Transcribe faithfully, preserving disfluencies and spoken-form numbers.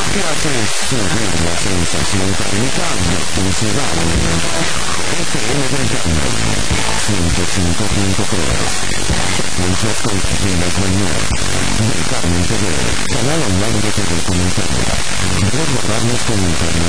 es subir la sensación térmica de tu ciudad. F M Belgrano, ciento cinco punto tres. Frecuencias compartidas del norte. Del Carmen T V, canal online de telecomunicación. Red de radios con internet